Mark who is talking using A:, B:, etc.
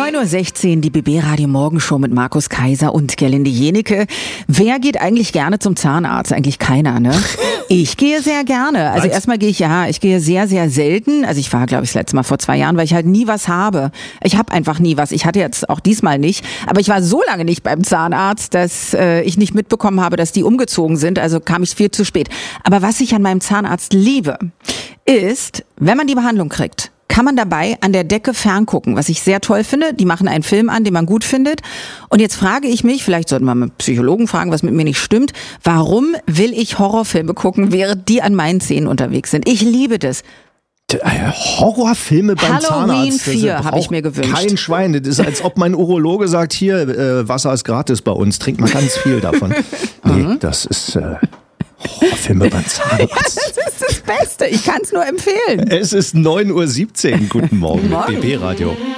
A: 9:16 Uhr, die BB Radio Morgenshow mit Markus Kaiser und Gerlinde Jenecke. Wer geht eigentlich gerne zum Zahnarzt? Eigentlich keiner, ne? Ich gehe sehr gerne. Also erstmal ich gehe sehr, sehr selten. Also ich war, glaube ich, das letzte Mal vor 2 Jahren, weil ich halt nie was habe. Ich habe einfach nie was. Ich hatte jetzt auch diesmal nicht. Aber ich war so lange nicht beim Zahnarzt, dass ich nicht mitbekommen habe, dass die umgezogen sind. Also kam ich viel zu spät. Aber was ich an meinem Zahnarzt liebe, ist, wenn man die Behandlung kriegt, kann man dabei an der Decke ferngucken, was ich sehr toll finde. Die machen einen Film an, den man gut findet. Und jetzt frage ich mich, vielleicht sollten wir mal Psychologen fragen, was mit mir nicht stimmt, warum will ich Horrorfilme gucken, während die an meinen Zähnen unterwegs sind? Ich liebe das.
B: Horrorfilme beim
A: Halloween
B: Zahnarzt.
A: 4 habe ich mir gewünscht.
B: Kein Schwein. Das ist, als ob mein Urologe sagt, hier, Wasser ist gratis bei uns, trink mal ganz viel davon. Nee, das ist Horrorfilme beim Zahnarzt.
A: Das ist das Beste. Ich kann es nur empfehlen.
B: Es ist 9:17 Uhr. Guten Morgen mit
A: Morgen.
B: BB Radio.